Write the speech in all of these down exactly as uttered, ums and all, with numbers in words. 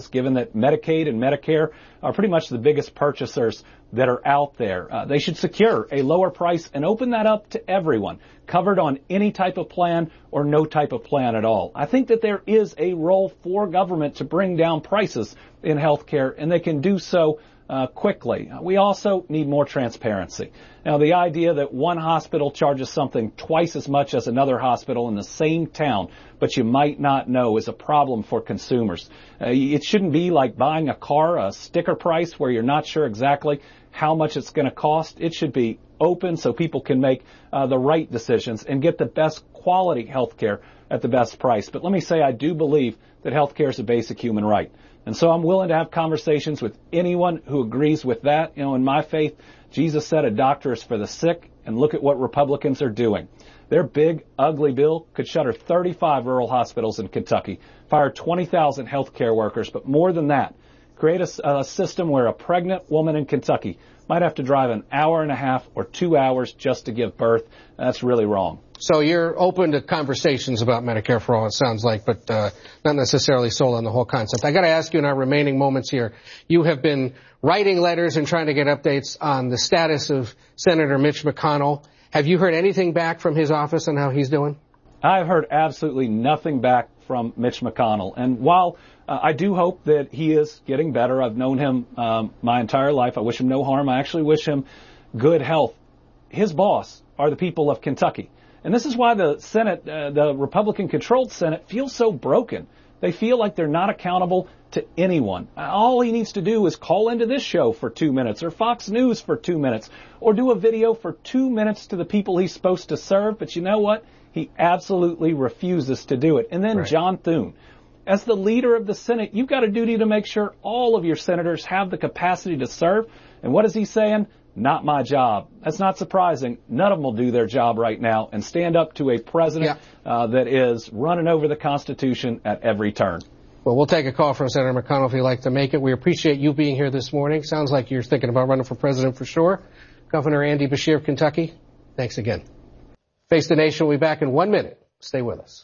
given that Medicaid and Medicare are pretty much the biggest purchasers that are out there. Uh, they should secure a lower price and open that up to everyone, covered on any type of plan or no type of plan at all. I think that there is a role for government to bring down prices in healthcare, and they can do so Uh, quickly. We also need more transparency. Now, the idea that one hospital charges something twice as much as another hospital in the same town, but you might not know, is a problem for consumers. Uh, it shouldn't be like buying a car, a sticker price where you're not sure exactly how much it's going to cost. It should be open so people can make uh, the right decisions and get the best quality health care at the best price. But let me say, I do believe that health care is a basic human right. And so I'm willing to have conversations with anyone who agrees with that. You know, in my faith, Jesus said a doctor is for the sick, and look at what Republicans are doing. Their big, ugly bill could shutter thirty-five rural hospitals in Kentucky, fire twenty thousand health care workers, but more than that, create a, a system where a pregnant woman in Kentucky might have to drive an hour and a half or two hours just to give birth. That's really wrong. So you're open to conversations about Medicare for all, it sounds like, but uh, not necessarily sold on the whole concept. I got to ask you in our remaining moments here, you have been writing letters and trying to get updates on the status of Senator Mitch McConnell. Have you heard anything back from his office on how he's doing? I've heard absolutely nothing back from Mitch McConnell. And while uh, I do hope that he is getting better, I've known him um, my entire life. I wish him no harm. I actually wish him good health. His boss are the people of Kentucky. And this is why the Senate, uh, the Republican-controlled Senate, feels so broken. They feel like they're not accountable to anyone. All he needs to do is call into this show for two minutes or Fox News for two minutes or do a video for two minutes to the people he's supposed to serve. But you know what? He absolutely refuses to do it. And then right. John Thune, as the leader of the Senate, you've got a duty to make sure all of your senators have the capacity to serve. And what is he saying? Not my job. That's not surprising. None of them will do their job right now and stand up to a president yeah. uh, that is running over the Constitution at every turn. Well, we'll take a call from Senator McConnell if you'd like to make it. We appreciate you being here this morning. Sounds like you're thinking about running for president for sure. Governor Andy Beshear of Kentucky, thanks again. Face the Nation will be back in one minute. Stay with us.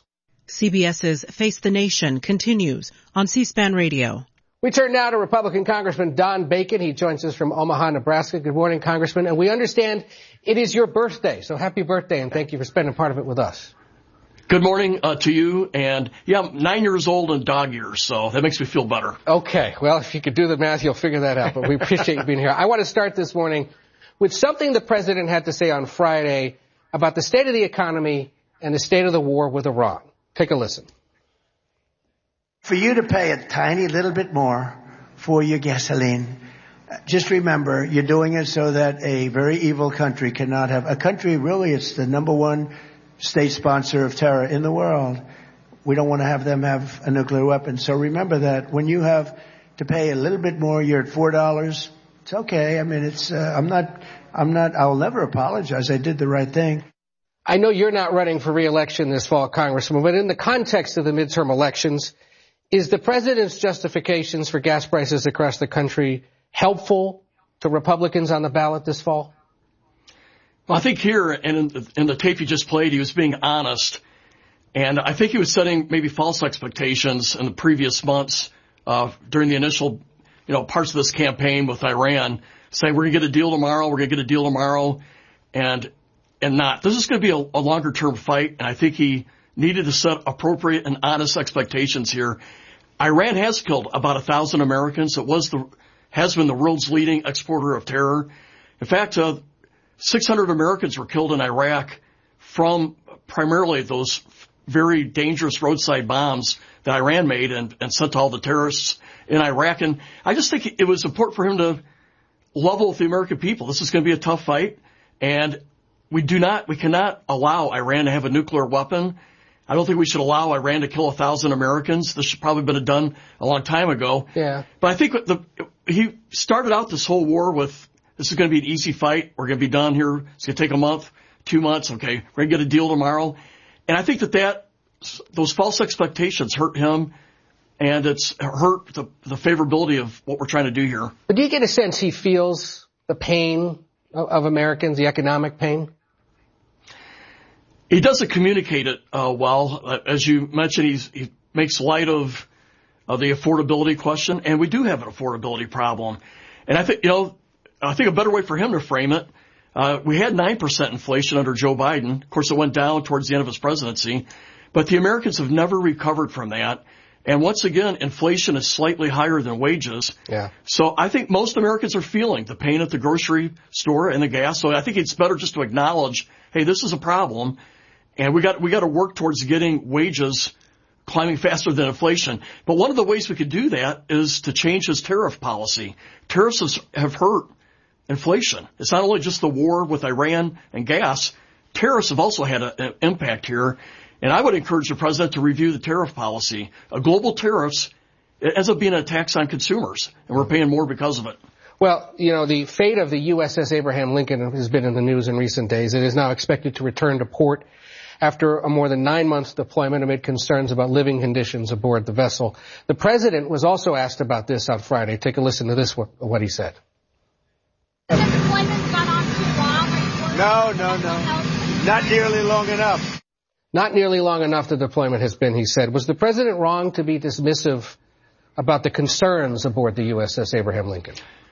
CBS's Face the Nation continues on C-SPAN Radio. We turn now to Republican Congressman Don Bacon. He joins us from Omaha, Nebraska. Good morning, Congressman. And we understand it is your birthday, so happy birthday, and thank you for spending part of it with us. Good morning uh, to you. And, yeah, I'm nine years old and dog years, so that makes me feel better. Okay. Well, if you could do the math, you'll figure that out. But we appreciate you being here. I want to start this morning with something the president had to say on Friday about the state of the economy and the state of the war with Iran. Take a listen. For you to pay a tiny little bit more for your gasoline, just remember you're doing it so that a very evil country cannot have, a country really, it's the number one state sponsor of terror in the world. We don't want to have them have a nuclear weapon. So remember that when you have to pay a little bit more, you're at four dollars. It's okay. I mean, it's, uh, I'm not, I'm not, I'll never apologize. I did the right thing. I know you're not running for re-election this fall, Congressman, but in the context of the midterm elections, is the president's justifications for gas prices across the country helpful to Republicans on the ballot this fall? Well, I think here, and in the, in the tape you just played, he was being honest. And I think he was setting maybe false expectations in the previous months uh, during the initial, you know, parts of this campaign with Iran, saying we're going to get a deal tomorrow, we're going to get a deal tomorrow, and and not. This is going to be a, a longer-term fight, and I think he needed to set appropriate and honest expectations here. Iran has killed about a thousand Americans. It was the, has been the world's leading exporter of terror. In fact, uh, six hundred Americans were killed in Iraq from primarily those very dangerous roadside bombs that Iran made and, and sent to all the terrorists in Iraq. And I just think it was important for him to level with the American people. This is going to be a tough fight, and we do not, we cannot allow Iran to have a nuclear weapon. I don't think we should allow Iran to kill a thousand Americans. This should probably have been done a long time ago. Yeah. But I think the, he started out this whole war with, this is going to be an easy fight. We're going to be done here. It's going to take a month, two months. Okay. We're going to get a deal tomorrow. And I think that that, those false expectations hurt him, and it's hurt the, the favorability of what we're trying to do here. But do you get a sense he feels the pain of, of Americans, the economic pain? He doesn't communicate it uh, well. Uh, as you mentioned, he's, he makes light of uh, the affordability question, and we do have an affordability problem. And I think, you know, I think a better way for him to frame it, uh, we had nine percent inflation under Joe Biden. Of course, it went down towards the end of his presidency, but the Americans have never recovered from that. And once again, inflation is slightly higher than wages. Yeah. So I think most Americans are feeling the pain at the grocery store and the gas. So I think it's better just to acknowledge, hey, this is a problem, and we got we got to work towards getting wages climbing faster than inflation. But one of the ways we could do that is to change his tariff policy. Tariffs has, have hurt inflation. It's not only just the war with Iran and gas. Tariffs have also had a, an impact here. And I would encourage the president to review the tariff policy. Uh, global tariffs, it ends up being a tax on consumers, and we're paying more because of it. Well, you know, the fate of the U S S Abraham Lincoln has been in the news in recent days. It is now expected to return to port after a more than nine-month deployment amid concerns about living conditions aboard the vessel. The president was also asked about this on Friday. Take a listen to this, what, what he said. Has the deployment gone on too long? No, no, no. Not nearly long enough. Not nearly long enough the deployment has been, he said. Was the president wrong to be dismissive about the concerns aboard the U S S Abraham Lincoln?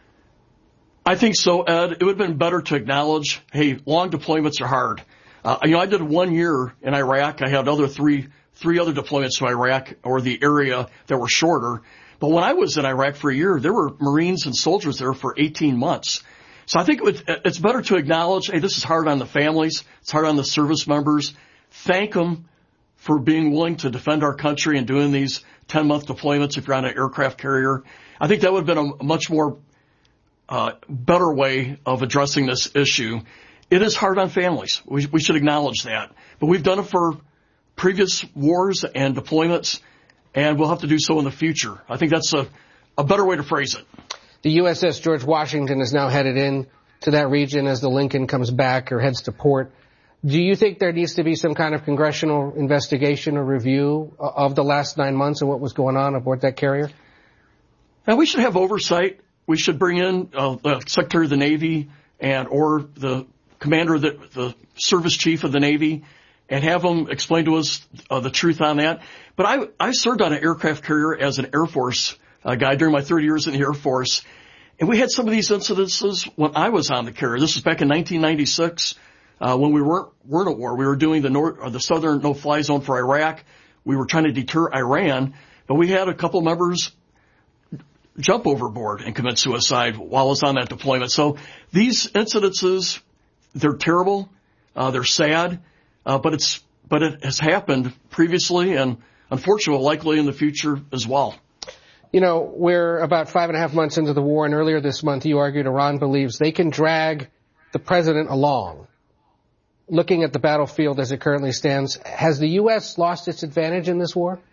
I think so, Ed. It would have been better to acknowledge, hey, long deployments are hard. Uh, you know, I did one year in Iraq. I had other three, three other deployments to Iraq or the area that were shorter. But when I was in Iraq for a year, there were Marines and soldiers there for eighteen months. So I think it would, it's better to acknowledge, hey, this is hard on the families. It's hard on the service members. Thank them for being willing to defend our country and doing these ten-month deployments if you're on an aircraft carrier. I think that would have been a much more uh, better way of addressing this issue. It is hard on families. We, we should acknowledge that. But we've done it for previous wars and deployments, and we'll have to do so in the future. I think that's a, a better way to phrase it. The U S S George Washington is now headed in to that region as the Lincoln comes back or heads to port. Do you think there needs to be some kind of congressional investigation or review of the last nine months and what was going on aboard that carrier? Now, we should have oversight. We should bring in uh, the Secretary of the Navy and or the commander, of the, the service chief of the Navy, and have them explain to us uh, the truth on that. But I, I served on an aircraft carrier as an Air Force uh, guy during my thirty years in the Air Force. And we had some of these incidences when I was on the carrier. This was back in nineteen ninety-six. Uh, when we weren't, weren't at war. We were doing the north, or the southern no-fly zone for Iraq. We were trying to deter Iran, but we had a couple members jump overboard and commit suicide while I was on that deployment. So these incidences, they're terrible, uh, they're sad, uh, but it's, but it has happened previously and unfortunately likely in the future as well. You know, we're about five and a half months into the war, and earlier this month you argued Iran believes they can drag the president along. Looking at the battlefield as it currently stands, has the U S lost its advantage in this war?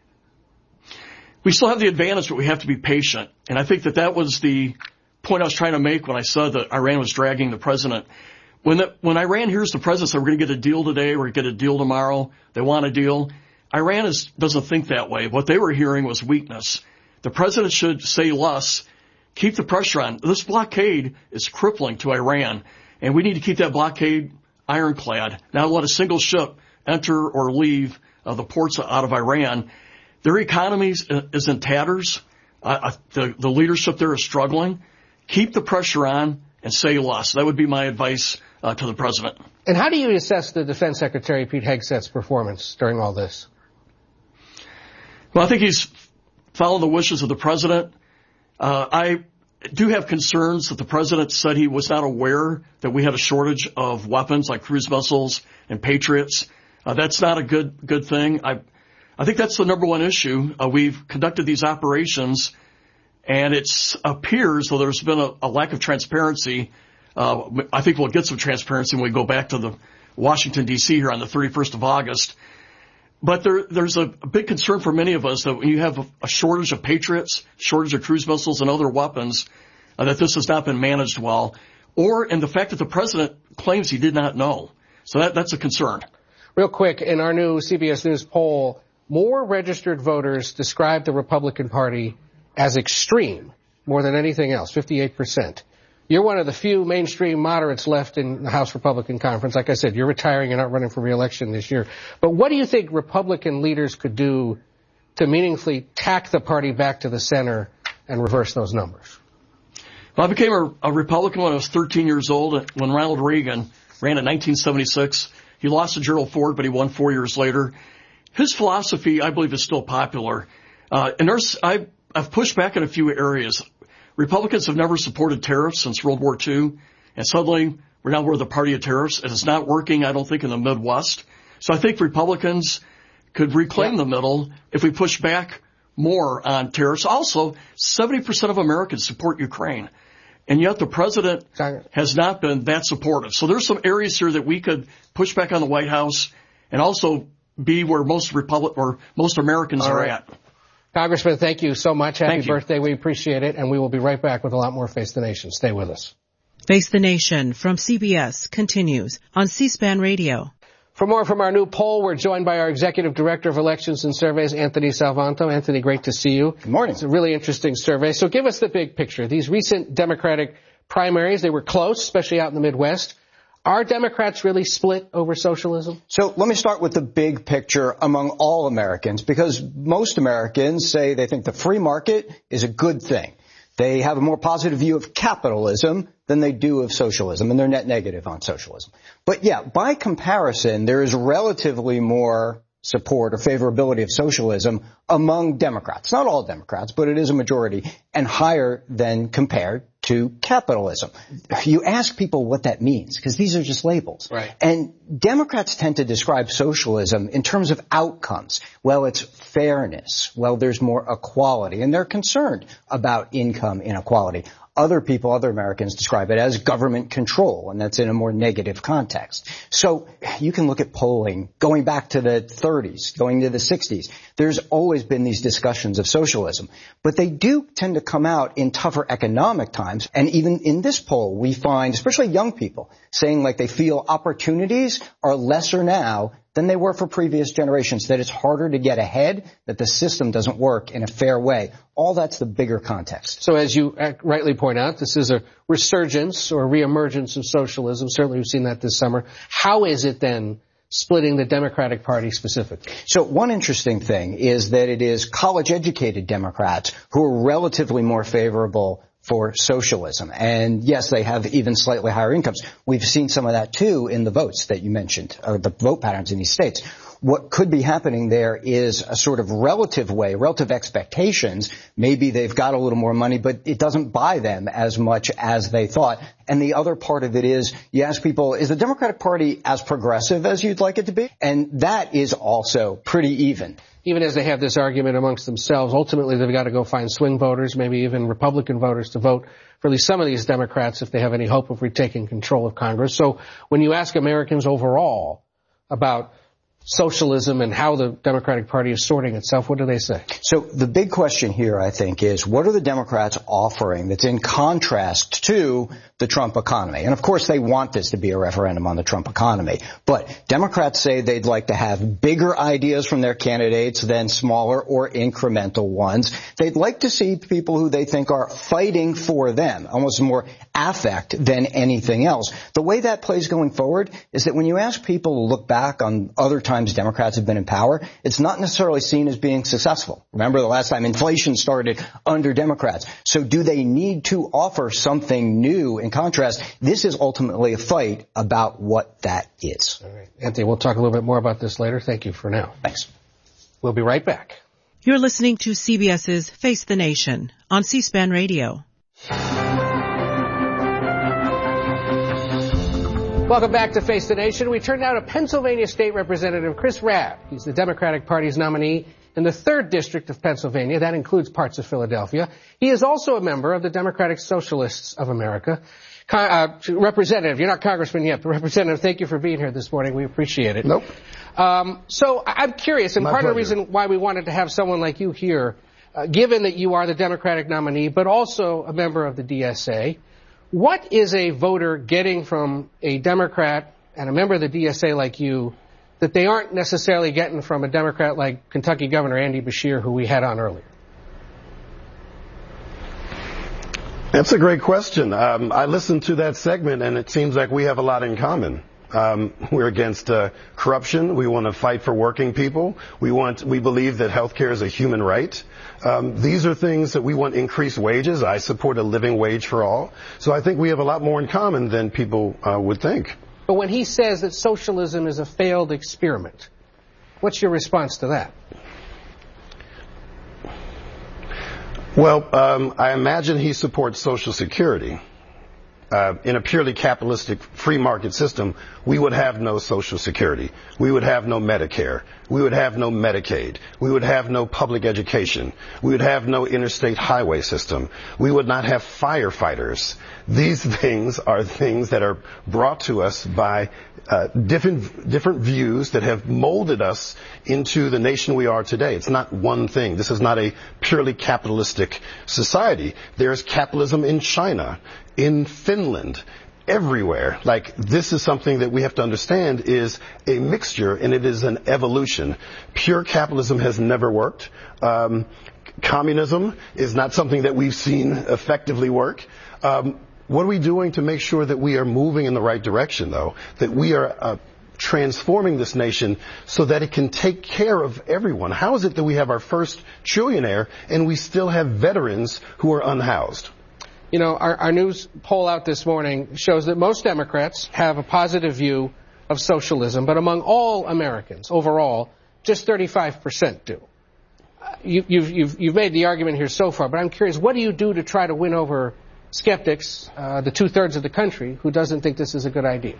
We still have the advantage, but we have to be patient. And I think that that was the point I was trying to make when I said that Iran was dragging the president. When the, when Iran hears the president say, we're going to get a deal today, we're going to get a deal tomorrow, they want a deal, Iran is, doesn't think that way. What they were hearing was weakness. The president should say less, keep the pressure on. This blockade is crippling to Iran, and we need to keep that blockade ironclad. Not let a single ship enter or leave uh, the ports out of Iran. Their economy is in tatters. Uh, the, the leadership there is struggling. Keep the pressure on and say less. That would be my advice uh, to the president. And how do you assess the Defense Secretary, Pete Hegseth's performance during all this? Well, I think he's following the wishes of the president. Uh, I do have concerns that the president said he was not aware that we had a shortage of weapons like cruise missiles and Patriots. Uh, that's not a good good thing. I I think that's the number one issue. Uh, we've conducted these operations, and it appears, though there's been a, a lack of transparency, uh, I think we'll get some transparency when we go back to the Washington, D C here on the thirty-first of August. But there, there's a, a big concern for many of us that when you have a, a shortage of Patriots, shortage of cruise missiles and other weapons, uh, that this has not been managed well, or in the fact that the president claims he did not know. So that, that's a concern. Real quick, in our new C B S News poll, more registered voters describe the Republican Party as extreme more than anything else, fifty-eight percent. You're one of the few mainstream moderates left in the House Republican Conference. Like I said, you're retiring and not running for re-election this year. But what do you think Republican leaders could do to meaningfully tack the party back to the center and reverse those numbers? Well, I became a, a Republican when I was thirteen years old, when Ronald Reagan ran in nineteen seventy-six. He lost to Gerald Ford, but he won four years later. His philosophy, I believe, is still popular. Uh, and there's, I, I've pushed back in a few areas. Republicans have never supported tariffs since World War Two, and suddenly we're now we're the party of tariffs, and it's not working, I don't think, in the Midwest. So I think Republicans could reclaim yeah. the middle if we push back more on tariffs. Also, seventy percent of Americans support Ukraine, and yet the president has not been that supportive. So there's some areas here that we could push back on the White House and also be where most Republic or most Americans All are right. at. Congressman, thank you so much. Happy Thank you. birthday. We appreciate it, and we will be right back with a lot more Face the Nation. Stay with us. Face the Nation from C B S continues on C-SPAN Radio. For more from our new poll, we're joined by our Executive Director of Elections and Surveys, Anthony Salvanto. Anthony, great to see you. Good morning. It's a really interesting survey. So give us the big picture. These recent Democratic primaries, they were close, especially out in the Midwest. Are Democrats really split over socialism? So let me start with the big picture among all Americans, because most Americans say they think the free market is a good thing. They have a more positive view of capitalism than they do of socialism, and they're net negative on socialism. But yeah, by comparison, there is relatively more support or favorability of socialism among Democrats. Not all Democrats, but it is a majority, and higher than compared to capitalism. You ask people what that means, because these are just labels. Right. And Democrats tend to describe socialism in terms of outcomes. Well, it's fairness. Well, there's more equality, and they're concerned about income inequality. Other people, other Americans describe it as government control, and that's in a more negative context. So you can look at polling going back to the thirties, going to the sixties. There's always been these discussions of socialism, but they do tend to come out in tougher economic times. And even in this poll, we find, especially young people, saying like they feel opportunities are lesser now than they were for previous generations, that it's harder to get ahead, that the system doesn't work in a fair way. All that's the bigger context. So as you rightly point out, this is a resurgence or reemergence of socialism. Certainly we've seen that this summer. How is it then splitting the Democratic Party specifically? So one interesting thing is that it is college-educated Democrats who are relatively more favorable for socialism. And yes, they have even slightly higher incomes. We've seen some of that too in the votes that you mentioned, or the vote patterns in these states. What could be happening there is a sort of relative way, relative expectations. Maybe they've got a little more money, but it doesn't buy them as much as they thought. And the other part of it is, you ask people, is the Democratic Party as progressive as you'd like it to be? And that is also pretty even. Even as they have this argument amongst themselves, ultimately they've got to go find swing voters, maybe even Republican voters, to vote for at least some of these Democrats if they have any hope of retaking control of Congress. So when you ask Americans overall about socialism and how the Democratic Party is sorting itself, what do they say? So the big question here, I think, is what are the Democrats offering that's in contrast to the Trump economy? And of course they want this to be a referendum on the Trump economy, but Democrats say they'd like to have bigger ideas from their candidates than smaller or incremental ones. They'd like to see people who they think are fighting for them, almost more affect than anything else. The way that plays going forward is that when you ask people to look back on other times Democrats have been in power, it's not necessarily seen as being successful. Remember the last time inflation started under Democrats. So do they need to offer something new in contrast? This is ultimately a fight about what that is. All right. Anthony, we'll talk a little bit more about this later. Thank you for now. Thanks. We'll be right back. You're listening to CBS's Face the Nation on C-SPAN Radio. Welcome back to Face the Nation. We turn now to Pennsylvania State Representative Chris Rabb. He's the Democratic Party's nominee in the third District of Pennsylvania. That includes parts of Philadelphia. He is also a member of the Democratic Socialists of America. Uh, Representative, you're not Congressman yet, but Representative, thank you for being here this morning. We appreciate it. Nope. Um, so I'm curious, and My part pleasure. of the reason why we wanted to have someone like you here, uh, given that you are the Democratic nominee, but also a member of the D S A, what is a voter getting from a Democrat and a member of the D S A like you that they aren't necessarily getting from a Democrat like Kentucky Governor Andy Beshear, who we had on earlier? That's a great question. Um, I listened to that segment, and it seems like we have a lot in common. Um, we're against uh, corruption. We want to fight for working people. We want. We believe that health care is a human right. Um, these are things that we want increased wages. I support a living wage for all. So I think we have a lot more in common than people uh, would think. But when he says that socialism is a failed experiment, what's your response to that? Well, um, I imagine he supports Social Security. Uh, in a purely capitalistic free market system, we would have no Social Security. We would have no Medicare. We would have no Medicaid. We would have no public education. We would have no interstate highway system. We would not have firefighters. These things are things that are brought to us by uh, different different views that have molded us into the nation we are today. It's not one thing. This is not a purely capitalistic society. There's capitalism in China, in Finland, everywhere. Like, this is something that we have to understand is a mixture, and it is an evolution. Pure capitalism has never worked. Um, communism is not something that we've seen effectively work. Um, what are we doing to make sure that we are moving in the right direction, though? That we are uh, transforming this nation so that it can take care of everyone? How is it that we have our first trillionaire and we still have veterans who are unhoused? You know, our, our news poll out this morning shows that most Democrats have a positive view of socialism, but among all Americans, overall, just thirty-five percent do. Uh, you, you've, you've, you've made the argument here so far, but I'm curious, what do you do to try to win over skeptics, uh, the two-thirds of the country, who doesn't think this is a good idea?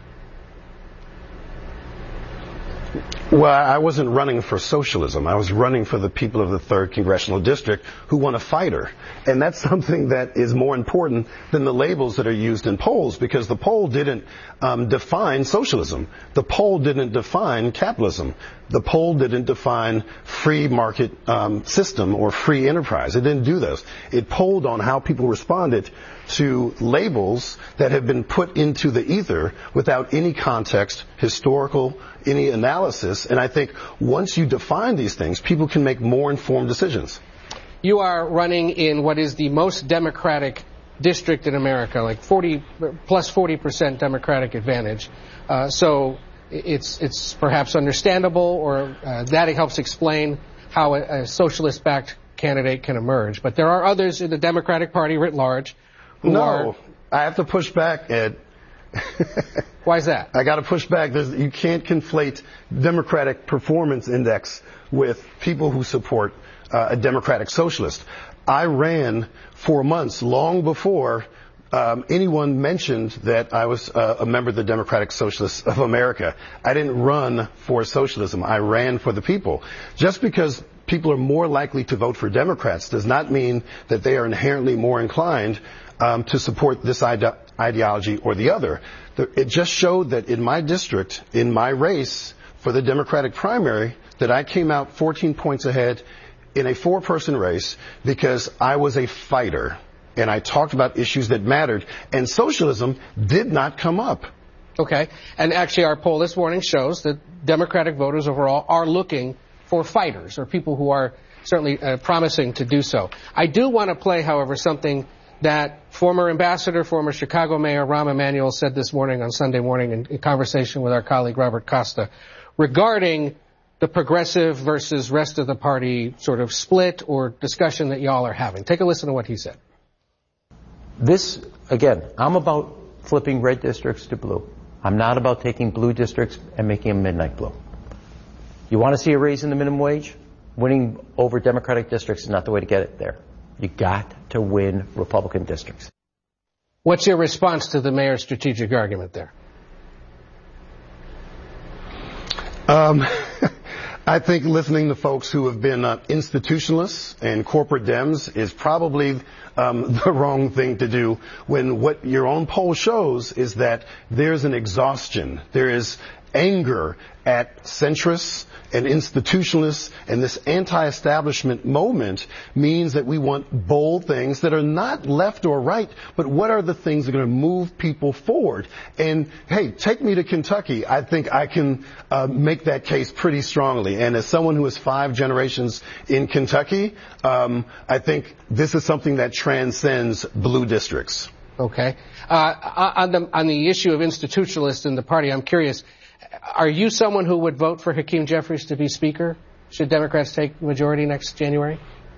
Well, I wasn't running for socialism. I was running for the people of the third Congressional District who want a fighter. And that's something that is more important than the labels that are used in polls, because the poll didn't um, define socialism. The poll didn't define capitalism. The poll didn't define free market um, system or free enterprise. It didn't do those. It polled on how people responded to labels that have been put into the ether without any context, historical, any analysis. And I think once you define these things, people can make more informed decisions. You are running in what is the most Democratic district in America, like forty plus forty percent Democratic advantage. Uh, so it's it's perhaps understandable, or uh, that helps explain how a, a socialist-backed candidate can emerge. But there are others in the Democratic Party writ large who no, are... I have to push back, Ed. Why is that? I got to push back. There's, you can't conflate Democratic Performance Index with people who support uh, a Democratic Socialist. I ran for months long before um, anyone mentioned that I was uh, a member of the Democratic Socialists of America. I didn't run for socialism. I ran for the people. Just because people are more likely to vote for Democrats does not mean that they are inherently more inclined um, to support this ide- ideology or the other. The, it just showed that in my district, in my race for the Democratic primary, that I came out fourteen points ahead in a four-person race because I was a fighter and I talked about issues that mattered, and socialism did not come up. Okay. And actually our poll this morning shows that Democratic voters overall are looking for fighters, or people who are certainly uh, promising to do so. I do want to play, however, something that former ambassador, former Chicago Mayor Rahm Emanuel said this morning on Sunday morning in, in conversation with our colleague Robert Costa regarding the progressive versus rest of the party sort of split or discussion that y'all are having. Take a listen to what he said. This, again, I'm about flipping red districts to blue. I'm not about taking blue districts and making them midnight blue. You want to see a raise in the minimum wage? Winning over Democratic districts is not the way to get it there. You got to win Republican districts. What's your response to the mayor's strategic argument there? Um, I think listening to folks who have been uh, institutionalists and corporate Dems is probably um, the wrong thing to do, when what your own poll shows is that there's an exhaustion. There is anger at centrists and institutionalists, and this anti-establishment moment means that we want bold things that are not left or right, but what are the things that are going to move people forward? And hey, take me to Kentucky. I think I can uh, make that case pretty strongly. And as someone who is five generations in Kentucky, um, I think this is something that transcends blue districts. Okay. Uh, on the on the issue of institutionalists in the party, I'm curious, are you someone who would vote for Hakeem Jeffries to be Speaker? Should Democrats take majority next January?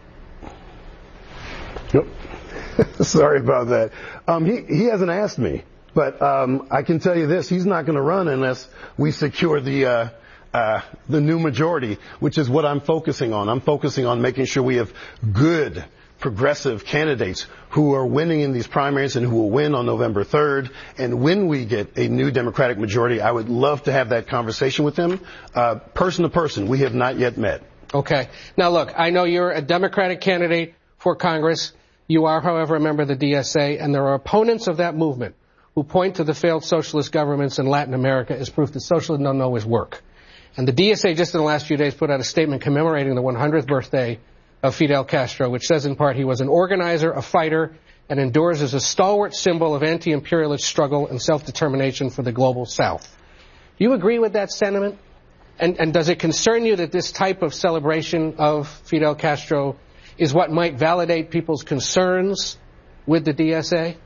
Nope. Sorry about that. Um, he, he hasn't asked me, but um, I can tell you this: he's not going to run unless we secure the uh, uh, the new majority, which is what I'm focusing on. I'm focusing on making sure we have good, progressive candidates who are winning in these primaries and who will win on November third. And when we get a new Democratic majority, I would love to have that conversation with him, uh, person to person. We have not yet met. Okay. Now, look, I know you're a Democratic candidate for Congress. You are, however, a member of the D S A, and there are opponents of that movement who point to the failed socialist governments in Latin America as proof that socialism don't always work. And the D S A just in the last few days put out a statement commemorating the one hundredth birthday of Fidel Castro, which says in part he was an organizer, a fighter, and endures as a stalwart symbol of anti-imperialist struggle and self-determination for the global South. Do you agree with that sentiment? And, and does it concern you that this type of celebration of Fidel Castro is what might validate people's concerns with the D S A?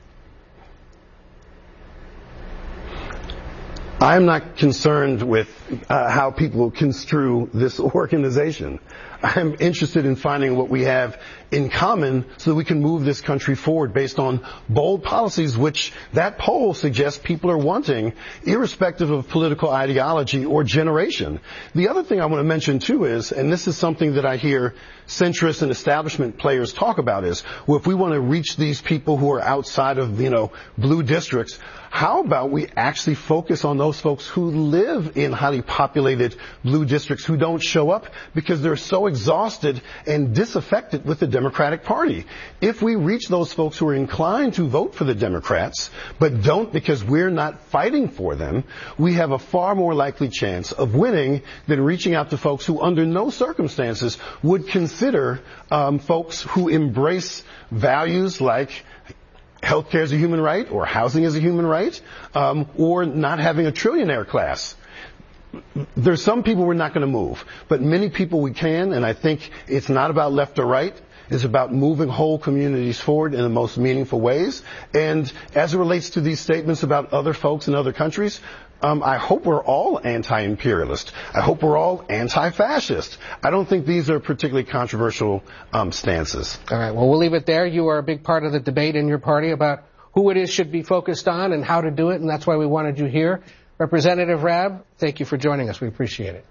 I'm not concerned with uh, how people construe this organization. I'm interested in finding what we have in common so that we can move this country forward based on bold policies, which that poll suggests people are wanting, irrespective of political ideology or generation. The other thing I want to mention, too, is, and this is something that I hear centrist and establishment players talk about, is, well, if we want to reach these people who are outside of, you know, blue districts, how about we actually focus on those folks who live in highly populated blue districts who don't show up because they're so exhausted and disaffected with the Democratic Party? If we reach those folks who are inclined to vote for the Democrats, but don't because we're not fighting for them, we have a far more likely chance of winning than reaching out to folks who under no circumstances would consider um, folks who embrace values like healthcare is a human right, or housing is a human right, um, or not having a trillionaire class. There's some people we're not going to move, but many people we can, and I think it's not about left or right. It's about moving whole communities forward in the most meaningful ways. And as it relates to these statements about other folks in other countries, Um, I hope we're all anti-imperialist. I hope we're all anti-fascist. I don't think these are particularly controversial um, stances. All right. Well, we'll leave it there. You are a big part of the debate in your party about who it is should be focused on and how to do it, and that's why we wanted you here. Representative Rabb, thank you for joining us. We appreciate it.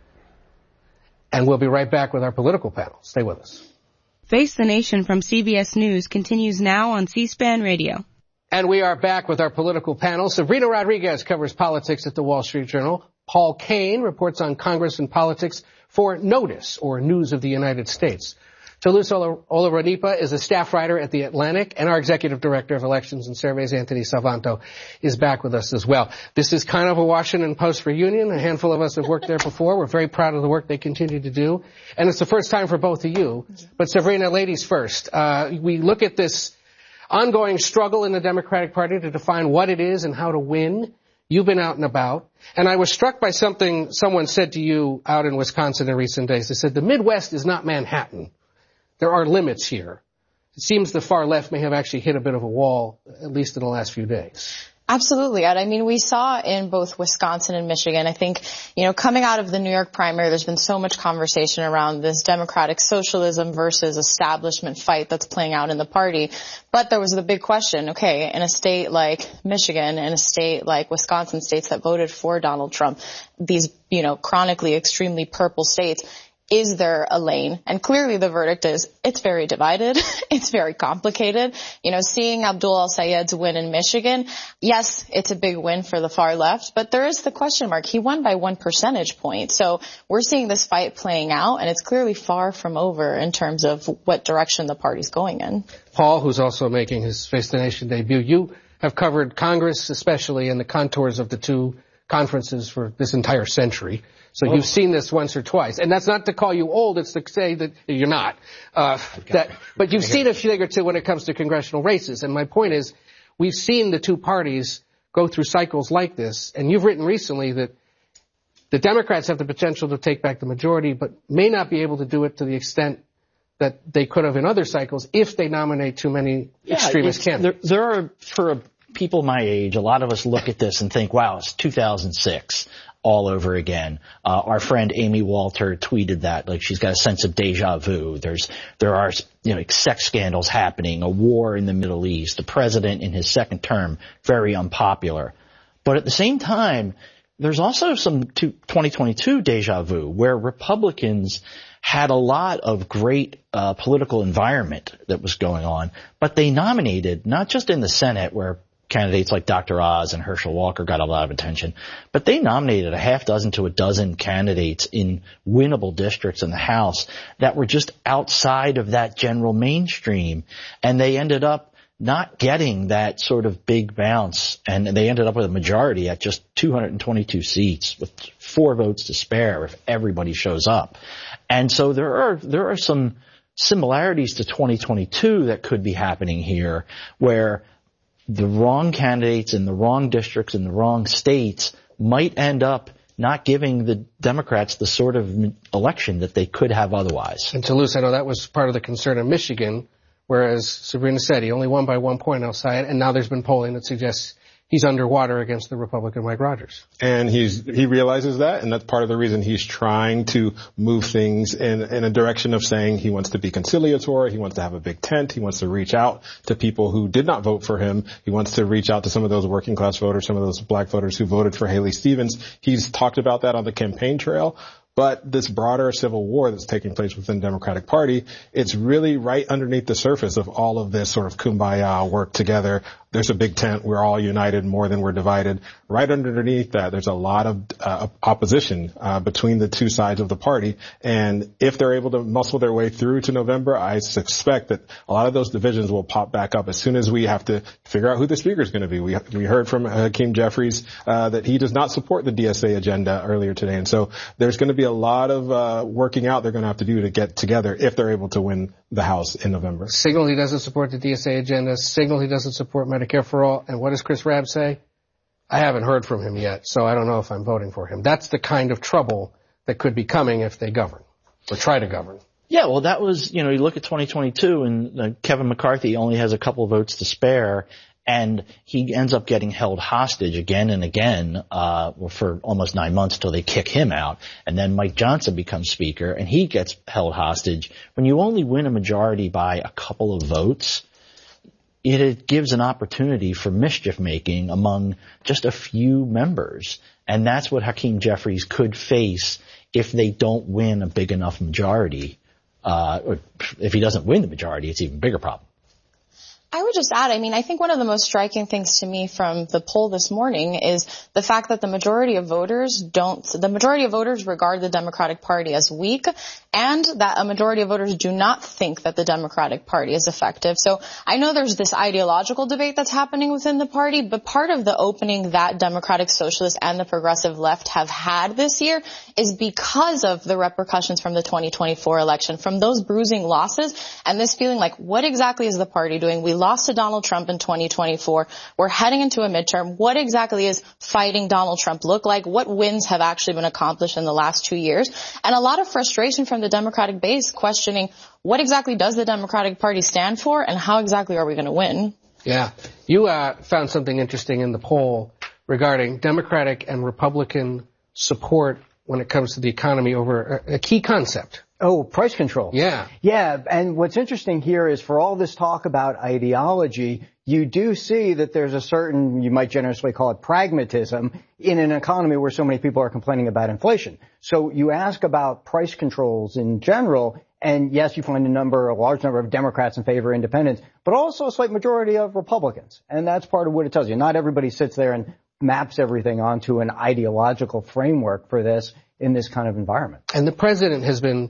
And we'll be right back with our political panel. Stay with us. Face the Nation from C B S News continues now on C-SPAN Radio. And we are back with our political panel. Sabrina Rodriguez covers politics at the Wall Street Journal. Paul Kane reports on Congress and politics for Notice, or News of the United States. Toulouse Olorunipa is a staff writer at The Atlantic, and our executive director of elections and surveys, Anthony Salvanto, is back with us as well. This is kind of a Washington Post reunion. A handful of us have worked there before. We're very proud of the work they continue to do. And it's the first time for both of you. But Sabrina, ladies first. Uh, we look at this ongoing struggle in the Democratic Party to define what it is and how to win. You've been out and about. And I was struck by something someone said to you out in Wisconsin in recent days. They said, the Midwest is not Manhattan. There are limits here. It seems the far left may have actually hit a bit of a wall, at least in the last few days. Absolutely, Ed. I mean, we saw in both Wisconsin and Michigan, I think, you know, coming out of the New York primary, there's been so much conversation around this democratic socialism versus establishment fight that's playing out in the party. But there was the big question, okay, in a state like Michigan, in a state like Wisconsin, states that voted for Donald Trump, these, you know, chronically extremely purple states, is there a lane? And clearly the verdict is it's very divided. It's very complicated. You know, seeing Abdul El-Sayed's win in Michigan, yes, it's a big win for the far left, but there is the question mark. He won by one percentage point. So we're seeing this fight playing out, and it's clearly far from over in terms of what direction the party's going in. Paul, who's also making his Face the Nation debut, you have covered Congress, especially in the contours of the two conferences for this entire century. So oh. You've seen this once or twice. And that's not to call you old, it's to say that you're not. Uh, that, but you've seen a thing or two when it comes to congressional races. And my point is, we've seen the two parties go through cycles like this. And you've written recently that the Democrats have the potential to take back the majority, but may not be able to do it to the extent that they could have in other cycles if they nominate too many yeah, extremist candidates. There, there are, for people my age, a lot of us look at this and think, wow, it's two thousand six. All over again. Uh, our friend Amy Walter tweeted that, like she's got a sense of deja vu. There's, there are, you know, sex scandals happening, a war in the Middle East, the president in his second term, very unpopular. But at the same time, there's also some twenty twenty-two deja vu where Republicans had a lot of great uh, political environment that was going on, but they nominated, not just in the Senate where candidates like Doctor Oz and Herschel Walker got a lot of attention, but they nominated a half dozen to a dozen candidates in winnable districts in the House that were just outside of that general mainstream. And they ended up not getting that sort of big bounce. And they ended up with a majority at just two hundred twenty-two seats with four votes to spare if everybody shows up. And so there are, there are some similarities to twenty twenty-two that could be happening here where the wrong candidates in the wrong districts in the wrong states might end up not giving the Democrats the sort of election that they could have otherwise. And Toulouse, I know that was part of the concern in Michigan, whereas Sabrina said he only won by one point outside, and now there's been polling that suggests he's underwater against the Republican Mike Rogers. And he's, he realizes that, and that's part of the reason he's trying to move things in, in a direction of saying he wants to be conciliatory, he wants to have a big tent, he wants to reach out to people who did not vote for him, he wants to reach out to some of those working class voters, some of those black voters who voted for Haley Stevens. He's talked about that on the campaign trail. But this broader civil war that's taking place within the Democratic Party, it's really right underneath the surface of all of this sort of kumbaya work together. There's a big tent. We're all united more than we're divided. Right underneath that, there's a lot of uh, opposition uh, between the two sides of the party. And if they're able to muscle their way through to November, I suspect that a lot of those divisions will pop back up as soon as we have to figure out who the speaker is going to be. We we heard from Hakeem Jeffries uh, that he does not support the D S A agenda earlier today. And so there's going to be a lot of uh, working out they're going to have to do to get together if they're able to win the House in November. Signal he doesn't support the D S A agenda. Signal he doesn't support Medicare for all. And what does Chris Rabb say? I haven't heard from him yet, so I don't know if I'm voting for him. That's the kind of trouble that could be coming if they govern or try to govern. Yeah, well, that was, you know, you look at twenty twenty-two and uh, Kevin McCarthy only has a couple of votes to spare. And he ends up getting held hostage again and again uh for almost nine months till they kick him out. And then Mike Johnson becomes speaker, and he gets held hostage. When you only win a majority by a couple of votes, it, it gives an opportunity for mischief making among just a few members. And that's what Hakeem Jeffries could face if they don't win a big enough majority. Uh or if he doesn't win the majority, it's an even bigger problem. I would just add, I mean, I think one of the most striking things to me from the poll this morning is the fact that the majority of voters don't, the majority of voters regard the Democratic Party as weak, and that a majority of voters do not think that the Democratic Party is effective. So I know there's this ideological debate that's happening within the party, but part of the opening that Democratic Socialists and the progressive left have had this year is because of the repercussions from the twenty twenty-four election, from those bruising losses, and this feeling like, what exactly is the party doing? We lost to Donald Trump in twenty twenty-four. We're heading into a midterm. What exactly is fighting Donald Trump look like? What wins have actually been accomplished in the last two years? And a lot of frustration from the Democratic base questioning what exactly does the Democratic Party stand for and how exactly are we going to win? Yeah. You uh, found something interesting in the poll regarding Democratic and Republican support when it comes to the economy over a, a key concept. Oh, price control. Yeah. Yeah, and what's interesting here is for all this talk about ideology, you do see that there's a certain, you might generously call it pragmatism, in an economy where so many people are complaining about inflation. So you ask about price controls in general, and yes, you find a number, a large number of Democrats in favor of independence, but also a slight majority of Republicans. And that's part of what it tells you. Not everybody sits there and maps everything onto an ideological framework for this in this kind of environment. And the president has been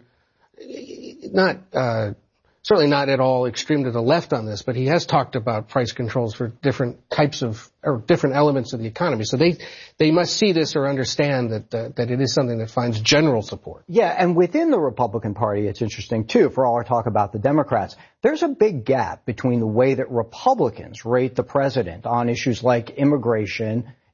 not, uh, certainly not at all extreme to the left on this, but he has talked about price controls for different types of, or different elements of the economy. So they, they must see this or understand that, uh, that it is something that finds general support. Yeah, and within the Republican Party, it's interesting too, for all our talk about the Democrats. There's a big gap between the way that Republicans rate the president on issues like immigration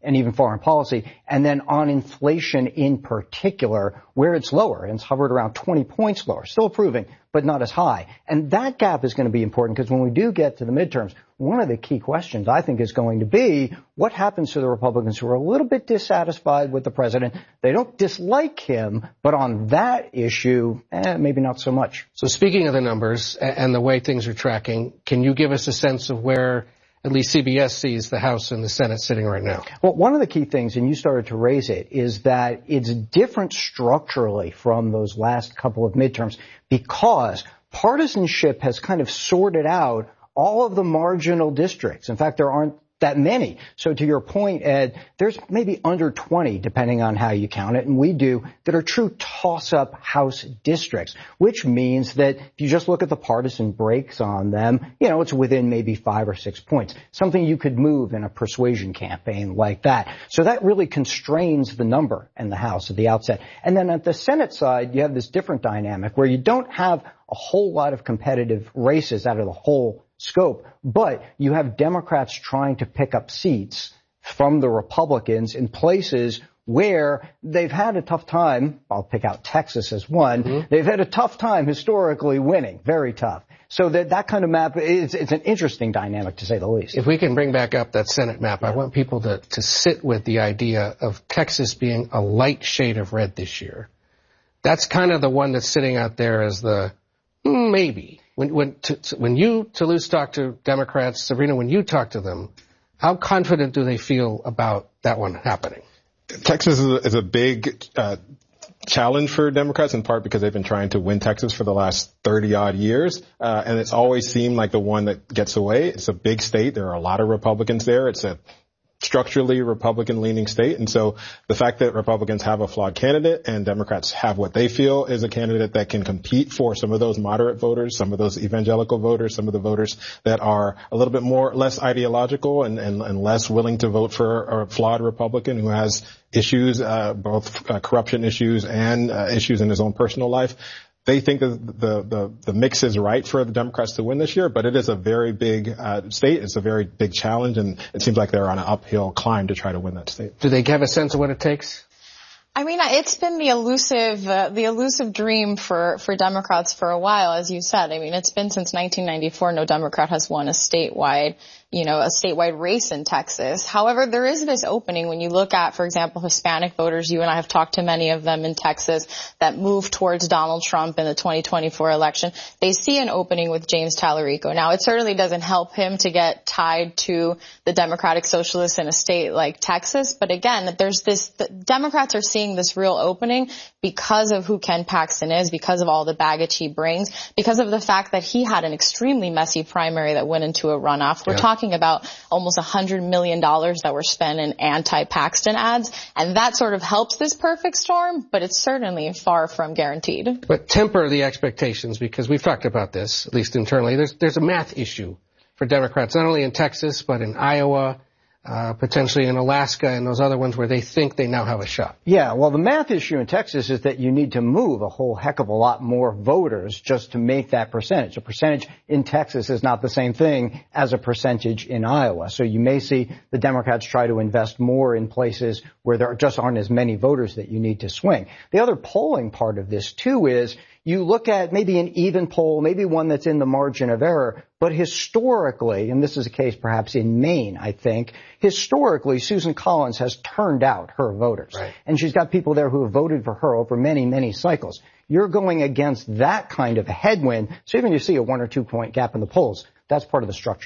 and even foreign policy. And then on inflation in particular, where it's lower, and it's hovered around twenty points lower, still improving, but not as high. And that gap is going to be important because when we do get to the midterms, one of the key questions I think is going to be what happens to the Republicans who are a little bit dissatisfied with the president. They don't dislike him, but on that issue, eh, maybe not so much. So speaking of the numbers and the way things are tracking, can you give us a sense of where at least C B S sees the House and the Senate sitting right now? Well, one of the key things, and you started to raise it, is that it's different structurally from those last couple of midterms because partisanship has kind of sorted out all of the marginal districts. In fact, there aren't that many. So to your point, Ed, there's maybe under twenty, depending on how you count it, and we do, that are true toss-up House districts, which means that if you just look at the partisan breaks on them, you know, it's within maybe five or six points, something you could move in a persuasion campaign like that. So that really constrains the number in the House at the outset. And then at the Senate side, you have this different dynamic where you don't have a whole lot of competitive races out of the whole scope, but you have Democrats trying to pick up seats from the Republicans in places where they've had a tough time. I'll pick out Texas as one. Mm-hmm. They've had a tough time historically winning, very tough. So that that kind of map, is, it's an interesting dynamic to say the least. If we can bring back up that Senate map, yeah. I want people to, to sit with the idea of Texas being a light shade of red this year. That's kind of the one that's sitting out there as the mm, maybe. When when to, to, when you, Toulouse, talk to Democrats, Sabrina, when you talk to them, how confident do they feel about that one happening? Texas is a, is a big uh, challenge for Democrats, in part because they've been trying to win Texas for the last thirty odd years, uh, and it's always seemed like the one that gets away. It's a big state. There are a lot of Republicans there. It's a structurally Republican-leaning state. And so the fact that Republicans have a flawed candidate and Democrats have what they feel is a candidate that can compete for some of those moderate voters, some of those evangelical voters, some of the voters that are a little bit more, less ideological and, and, and less willing to vote for a flawed Republican who has issues, uh, both uh, corruption issues and uh, issues in his own personal life. They think that the, the, the mix is right for the Democrats to win this year, but it is a very big uh, state. It's a very big challenge, and it seems like they're on an uphill climb to try to win that state. Do they have a sense of what it takes? I mean, it's been the elusive, uh, the elusive dream for, for Democrats for a while, as you said. I mean, it's been since nineteen ninety-four, no Democrat has won a statewide, you know, a statewide race in Texas. However, there is this opening when you look at, for example, Hispanic voters. You and I have talked to many of them in Texas that move towards Donald Trump in the twenty twenty-four election. They see an opening with James Tallarico. Now, it certainly doesn't help him to get tied to the Democratic Socialists in a state like Texas. But again, there's this, the Democrats are seeing this real opening because of who Ken Paxton is, because of all the baggage he brings, because of the fact that he had an extremely messy primary that went into a runoff. We're yeah. talking about almost one hundred million dollars that were spent in anti-Paxton ads, and that sort of helps this perfect storm, but it's certainly far from guaranteed. But temper the expectations, because we've talked about this, at least internally. There's, there's a math issue for Democrats, not only in Texas, but in Iowa, Uh, potentially in Alaska and those other ones where they think they now have a shot. Yeah, well, the math issue in Texas is that you need to move a whole heck of a lot more voters just to make that percentage. A percentage in Texas is not the same thing as a percentage in Iowa. So you may see the Democrats try to invest more in places where there just aren't as many voters that you need to swing. The other polling part of this, too, is you look at maybe an even poll, maybe one that's in the margin of error, but historically, and this is a case perhaps in Maine, I think, historically, Susan Collins has turned out her voters. Right. And she's got people there who have voted for her over many, many cycles. You're going against that kind of a headwind, so even if you see a one or two point gap in the polls, that's part of the structure.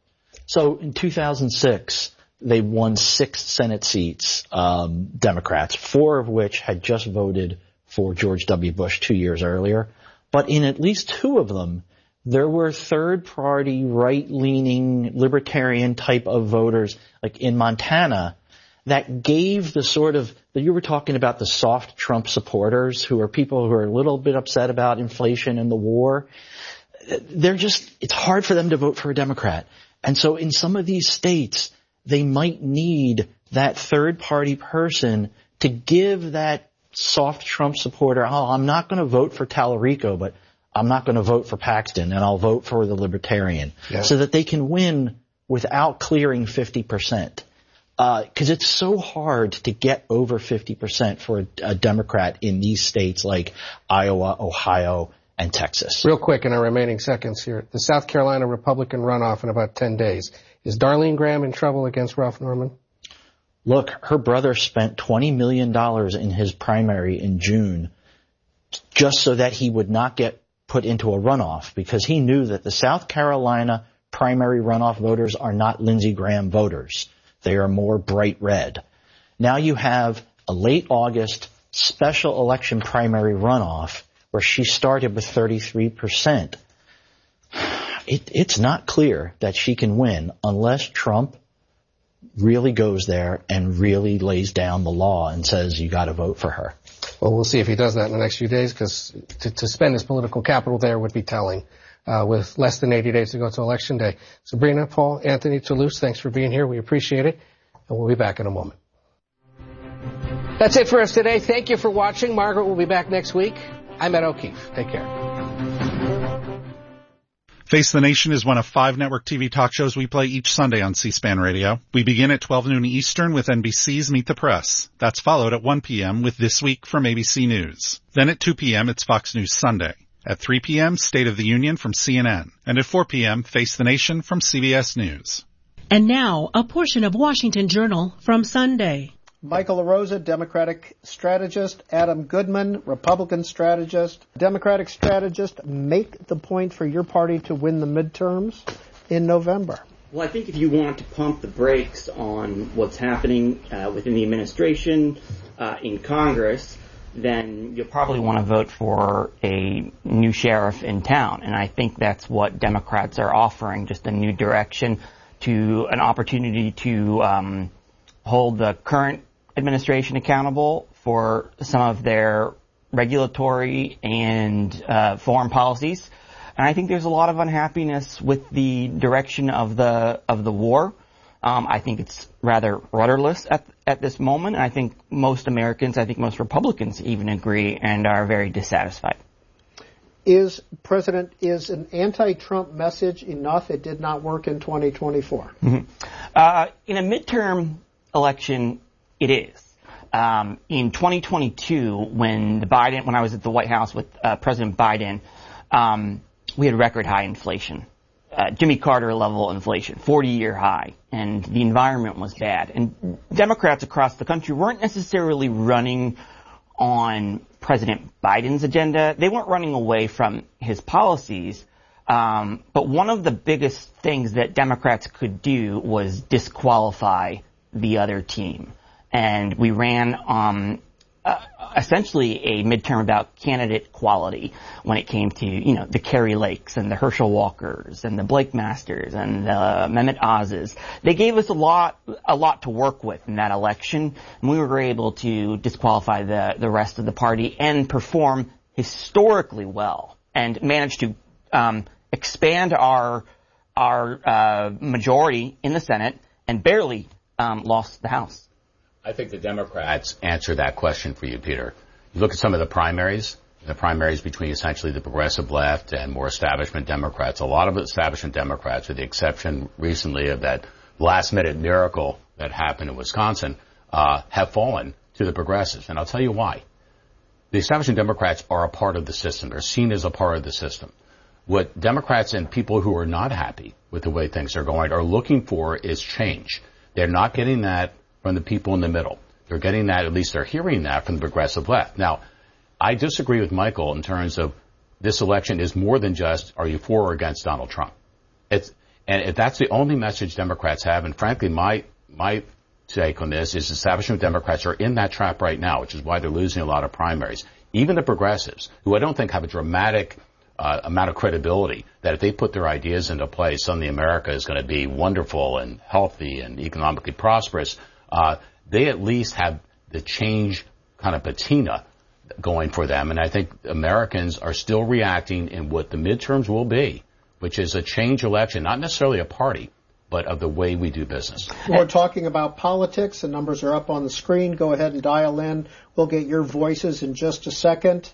So in two thousand six, they won six Senate seats, um, Democrats, four of which had just voted for George W. Bush two years earlier. But in at least two of them, there were third-party, right-leaning, libertarian-type of voters, like in Montana, that gave the sort of, you were talking about the soft Trump supporters, who are people who are a little bit upset about inflation and the war. They're just, it's hard for them to vote for a Democrat. And so in some of these states, they might need that third-party person to give that soft Trump supporter, oh, I'm not going to vote for Tallarico, but I'm not going to vote for Paxton, and I'll vote for the Libertarian, yeah. so that they can win without clearing fifty percent. Because uh, it's so hard to get over fifty percent for a, a Democrat in these states like Iowa, Ohio, and Texas. Real quick in our remaining seconds here, the South Carolina Republican runoff in about ten days. Is Darlene Graham in trouble against Ralph Norman? Look, her brother spent twenty million dollars in his primary in June just so that he would not get put into a runoff, because he knew that the South Carolina primary runoff voters are not Lindsey Graham voters. They are more bright red. Now you have a late August special election primary runoff where she started with thirty-three percent. It, it's not clear that she can win unless Trump really goes there and really lays down the law and says you got to vote for her. Well, we'll see if he does that in the next few days, because to, to spend his political capital there would be telling, uh, with less than eighty days to go to Election Day. Sabrina, Paul, Anthony, Toulouse, thanks for being here. We appreciate it, and we'll be back in a moment. That's it for us today. Thank you for watching. Margaret will be back next week. I'm Ed O'Keefe. Take care. Face the Nation is one of five network T V talk shows we play each Sunday on C-SPAN Radio. We begin at twelve noon Eastern with N B C's Meet the Press. That's followed at one p.m. with This Week from A B C News. Then at two p.m. it's Fox News Sunday. At three p.m., State of the Union from C N N. And at four p.m., Face the Nation from C B S News. And now, a portion of Washington Journal from Sunday. Michael LaRosa, Democratic strategist. Adam Goodman, Republican strategist. Democratic strategist, make the point for your party to win the midterms in November. Well, I think if you want to pump the brakes on what's happening uh, within the administration, uh, in Congress, then you'll probably want to vote for a new sheriff in town. And I think that's what Democrats are offering, just a new direction, to an opportunity to um, hold the current administration accountable for some of their regulatory and uh, foreign policies. And I think there's a lot of unhappiness with the direction of the of the war. Um, I think it's rather rudderless at at this moment. And I think most Americans, I think most Republicans even agree and are very dissatisfied. Is President, is an anti-Trump message enough? It did not work in twenty twenty-four. Mm-hmm. Uh, in a midterm election, it is. Um, in twenty twenty-two, when the Biden, when I was at the White House with uh, President Biden, um, we had record high inflation, uh, Jimmy Carter level inflation, forty year high, and the environment was bad. And Democrats across the country weren't necessarily running on President Biden's agenda. They weren't running away from his policies. Um, but one of the biggest things that Democrats could do was disqualify the other team. And we ran um, uh, essentially a midterm about candidate quality when it came to, you know, the Kerry Lakes and the Herschel Walkers and the Blake Masters and the Mehmet Oz's. They gave us a lot, a lot to work with in that election, and we were able to disqualify the, the rest of the party and perform historically well and manage to um, expand our our uh, majority in the Senate and barely um, lost the House. I think the Democrats answer that question for you, Peter. You look at some of the primaries, the primaries between essentially the progressive left and more establishment Democrats. A lot of establishment Democrats, with the exception recently of that last-minute miracle that happened in Wisconsin, uh, have fallen to the progressives. And I'll tell you why. The establishment Democrats are a part of the system. They're seen as a part of the system. What Democrats and people who are not happy with the way things are going are looking for is change. They're not getting that from the people in the middle. They're getting that, at least they're hearing that from the progressive left. Now, I disagree with Michael in terms of this election is more than just, are you for or against Donald Trump? It's, and if that's the only message Democrats have, and frankly, my, my take on this is establishment Democrats are in that trap right now, which is why they're losing a lot of primaries. Even the progressives, who I don't think have a dramatic uh, amount of credibility, that if they put their ideas into place, suddenly America is going to be wonderful and healthy and economically prosperous. Uh, they at least have the change kind of patina going for them. And I think Americans are still reacting in what the midterms will be, which is a change election, not necessarily a party, but of the way we do business. We're talking about politics. The numbers are up on the screen. Go ahead and dial in. We'll get your voices in just a second.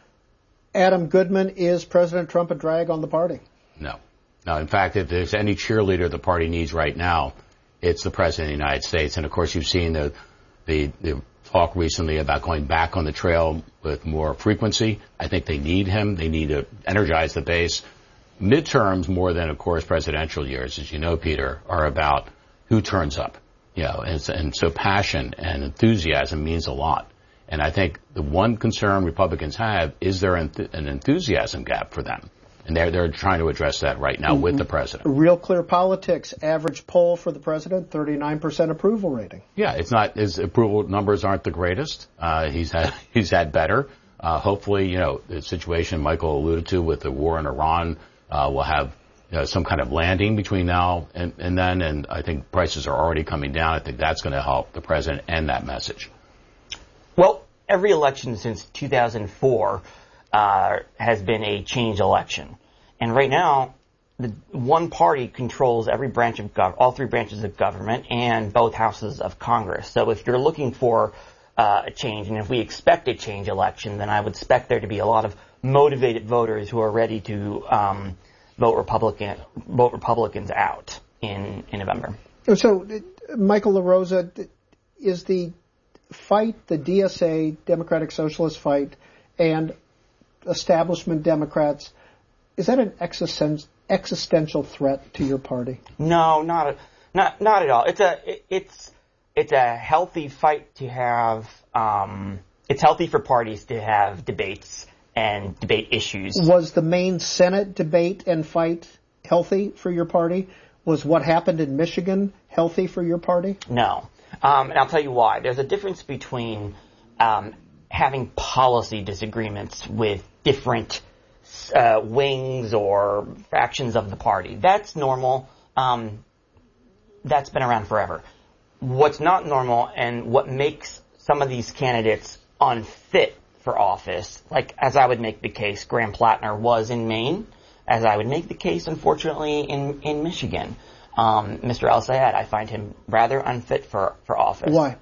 Adam Goodman, is President Trump a drag on the party? No. No, in fact, if there's any cheerleader the party needs right now, it's the President of the United States. And, of course, you've seen the, the, the talk recently about going back on the trail with more frequency. I think they need him. They need to energize the base. Midterms, more than, of course, presidential years, as you know, Peter, are about who turns up. You know, and, and so passion and enthusiasm means a lot. And I think the one concern Republicans have is there an, an enthusiasm gap for them. And they're, they're trying to address that right now with the president. Real Clear Politics, average poll for the president, thirty-nine percent approval rating. Yeah, it's not, his approval numbers aren't the greatest. Uh, he's had, he's had better. Uh, hopefully, you know, the situation Michael alluded to with the war in Iran, uh, will have, you know, some kind of landing between now and, and then. And I think prices are already coming down. I think that's going to help the president end that message. Well, every election since two thousand four uh, has been a change election. And right now, the one party controls every branch of gov- all three branches of government and both houses of Congress. So if you're looking for uh, a change, and if we expect a change election, then I would expect there to be a lot of motivated voters who are ready to um, vote Republican, vote Republicans out in, in November. So, Michael LaRosa, is the fight, the D S A, Democratic Socialist fight, and establishment Democrats, is that an existen- existential threat to your party? No, not a, not not at all. It's a it, it's it's a healthy fight to have. Um, it's healthy for parties to have debates and debate issues. Was the main Senate debate and fight healthy for your party? Was what happened in Michigan healthy for your party? No. Um, and I'll tell you why. There's a difference between um, having policy disagreements with different uh, wings or factions of the party. That's normal. Um, that's been around forever. What's not normal and what makes some of these candidates unfit for office, like as I would make the case Graham Plattner was in Maine, as I would make the case, unfortunately, in, in Michigan. Um, Mister El-Sayed, I find him rather unfit for, for office. Why?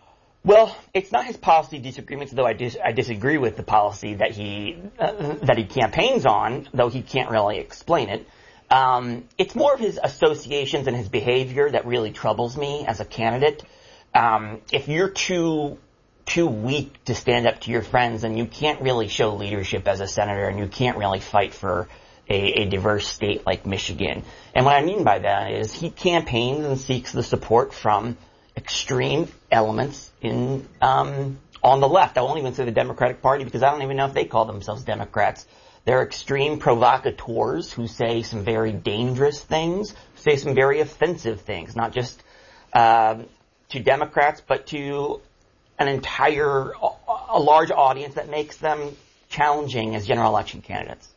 Well, it's not his policy disagreements, though I, dis- I disagree with the policy that he uh, that he campaigns on, though he can't really explain it. Um, it's more of his associations and his behavior that really troubles me as a candidate. Um, if you're too too weak to stand up to your friends, and you can't really show leadership as a senator, and you can't really fight for A, a diverse state like Michigan. And what I mean by that is he campaigns and seeks the support from extreme elements in um, on the left. I won't even say the Democratic Party because I don't even know if they call themselves Democrats. They're extreme provocateurs who say some very dangerous things, say some very offensive things, not just uh, to Democrats, but to an entire, a large audience that makes them challenging as general election candidates.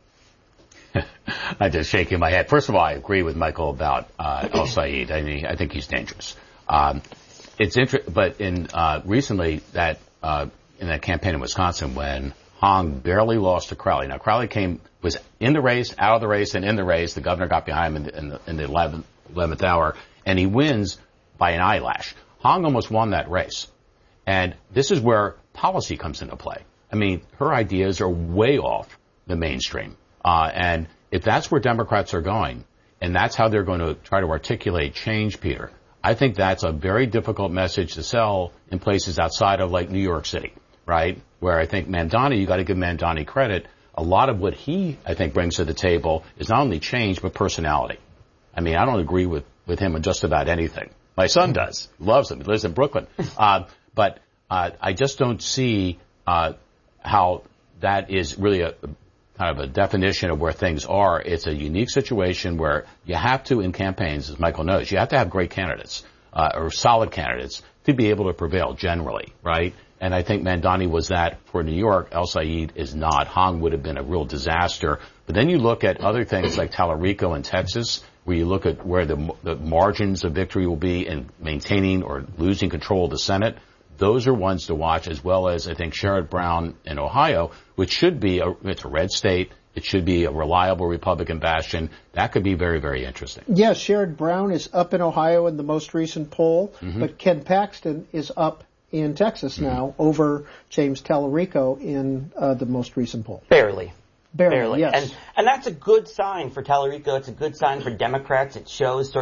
I'm just shaking my head. First of all, I agree with Michael about uh, El-Sayed. I mean, I think he's dangerous. Um, it's inter- but in uh, recently that uh, in that campaign in Wisconsin when Hong barely lost to Crowley. Now Crowley came was in the race, out of the race, and in the race. The governor got behind him in the, in the, in the eleventh, eleventh hour, and he wins by an eyelash. Hong almost won that race, and this is where policy comes into play. I mean, her ideas are way off the mainstream. Uh, and if that's where Democrats are going, and that's how they're going to try to articulate change, Peter, I think that's a very difficult message to sell in places outside of like New York City, right? Where I think Mamdani, you got to give Mamdani credit. A lot of what he, I think, brings to the table is not only change, but personality. I mean, I don't agree with, with him on just about anything. My son does. Loves him. He lives in Brooklyn. Uh, but, uh, I just don't see, uh, how that is really a, kind of a definition of where things are. It's a unique situation where you have to, in campaigns, as Michael knows, you have to have great candidates, uh, or solid candidates to be able to prevail generally, right? And I think Mamdani was that for New York. El-Sayed is not. Hong would have been a real disaster. But then you look at other things like Tallarico in Texas, where you look at where the, the margins of victory will be in maintaining or losing control of the Senate. Those are ones to watch, as well as, I think, Sherrod Brown in Ohio, which should be, a, it's a red state. It should be a reliable Republican bastion. That could be very, very interesting. Yes, Sherrod Brown is up in Ohio in the most recent poll, mm-hmm. but Ken Paxton is up in Texas mm-hmm. now over James Tallarico in uh, the most recent poll. Barely. Barely, Barely, yes. And, and that's a good sign for Tallarico. It's a good sign for Democrats. It shows sort of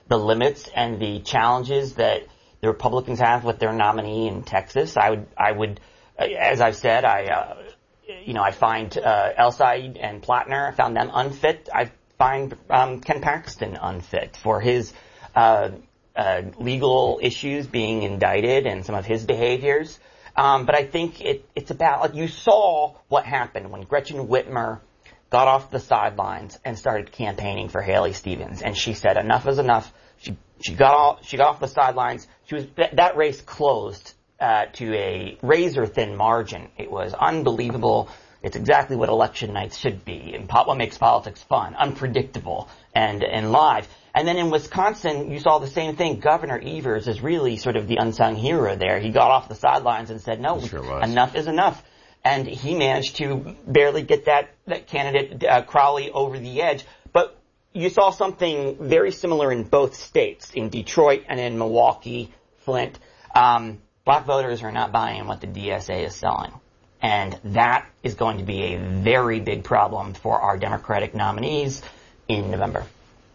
the limits and the challenges that the Republicans have with their nominee in Texas. I would, I would, as I've said, I, uh, you know, I find uh, El-Said and Plattner, I found them unfit. I find um, Ken Paxton unfit for his uh, uh, legal issues, being indicted, and some of his behaviors. Um, but I think it, it's about, like, you saw what happened when Gretchen Whitmer got off the sidelines and started campaigning for Haley Stevens, and she said enough is enough. She she got off she got off the sidelines. She was that, that race closed uh, to a razor thin margin. It was unbelievable. It's exactly what election nights should be, and what makes politics fun, unpredictable and and live. And then in Wisconsin, you saw the same thing. Governor Evers is really sort of the unsung hero there. He got off the sidelines and said, "No, sure enough is enough." And he managed to barely get that, that candidate, uh, Crowley, over the edge. But you saw something very similar in both states, in Detroit and in Milwaukee, Flint. Um, black voters are not buying what the D S A is selling. And that is going to be a very big problem for our Democratic nominees in November.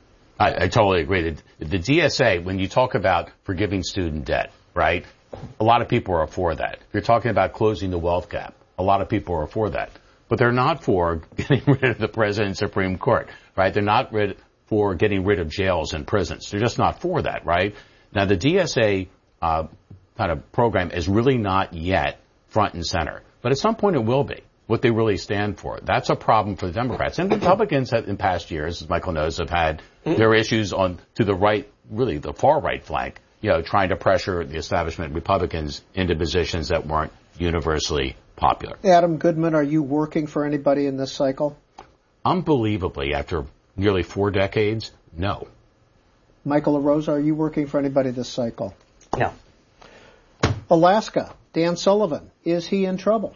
I, I totally agree. The, the D S A, when you talk about forgiving student debt, right, a lot of people are for that. If you're talking about closing the wealth gap, a lot of people are for that. But they're not for getting rid of the President and Supreme Court, right? They're not rid, for getting rid of jails and prisons. They're just not for that, right? Now, the D S A uh, kind of program is really not yet front and center. But at some point it will be, what they really stand for. That's a problem for the Democrats. And Republicans have, in past years, as Michael knows, have had their issues on to the right, really the far right flank, you know, trying to pressure the establishment Republicans into positions that weren't universally popular. Adam Goodman, are you working for anybody in this cycle? Unbelievably, after nearly four decades, no. Michael LaRosa, are you working for anybody this cycle? No. Alaska, Dan Sullivan, is he in trouble?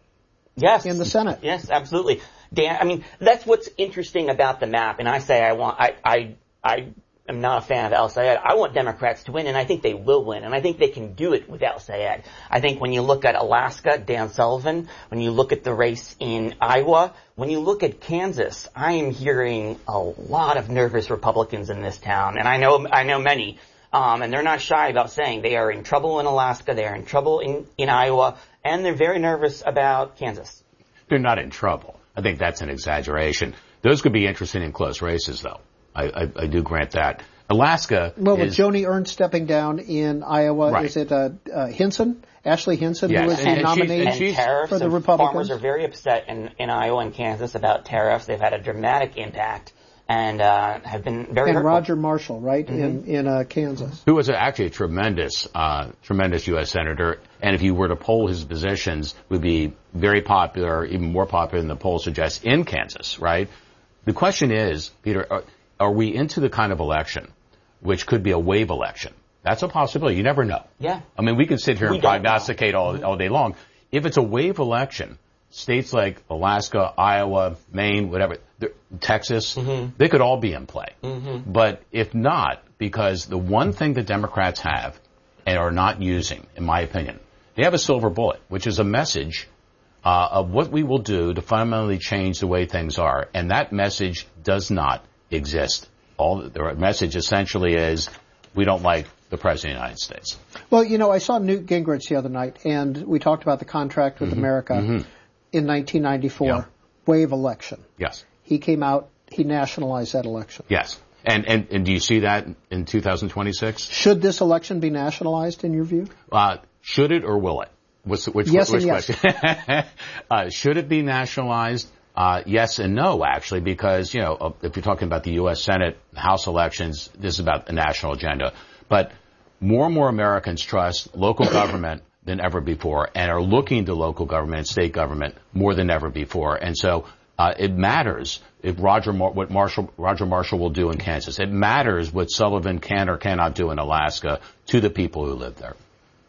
Yes. In the Senate? Yes, absolutely. Dan, I mean, that's what's interesting about the map, and I say I want, I, I, I am not a fan of El-Sayed. I want Democrats to win, and I think they will win, and I think they can do it with El-Sayed. I think when you look at Alaska, Dan Sullivan, when you look at the race in Iowa, when you look at Kansas, I am hearing a lot of nervous Republicans in this town, and I know, I know many, um, and they're not shy about saying they are in trouble in Alaska, they are in trouble in, in Iowa, and they're very nervous about Kansas. They're not in trouble. I think that's an exaggeration. Those could be interesting in close races, though. I, I, I do grant that. Alaska Well, is, with Joni Ernst stepping down in Iowa, right. is it uh, uh, Hinson? Ashley Hinson, yes. who was and, the nominee and she's, and for the and Republicans? Farmers are very upset in, in Iowa and Kansas about tariffs. They've had a dramatic impact and uh, have been very And hurtful. Roger Marshall, right, Mm-hmm. in, in uh, Kansas. who was actually a tremendous, uh, tremendous U S senator, and if you were to poll his positions, would be very popular, even more popular than the polls suggest in Kansas, right? The question is, Peter, are, are we into the kind of election which could be a wave election? That's a possibility. You never know. Yeah. I mean, we can sit here We and don't prognosticate all, all day long. If it's a wave election, states like Alaska, Iowa, Maine, whatever, Texas, mm-hmm. they could all be in play. Mm-hmm. But if not, because the one thing the Democrats have and are not using, in my opinion, they have a silver bullet, which is a message uh, of what we will do to fundamentally change the way things are. And that message does not exist. All the message essentially is we don't like the President of the United States. Well, you know, I saw Newt Gingrich the other night, and we talked about the contract with mm-hmm. America mm-hmm. in nineteen ninety-four, yeah. wave election. Yes. He came out, he nationalized that election. Yes. And, and, and do you see that in two thousand twenty-six? Should this election be nationalized, in your view? Uh, should it or will it? Which, which, yes which and yes. question? uh, should it be nationalized? Uh, yes and no, actually, because, you know, if you're talking about the U S Senate, House elections, this is about the national agenda. But more and more Americans trust local government than ever before and are looking to local government and state government more than ever before. And so uh, it matters if Roger Mar- what Marshall, Roger Marshall will do in Kansas. It matters what Sullivan can or cannot do in Alaska to the people who live there.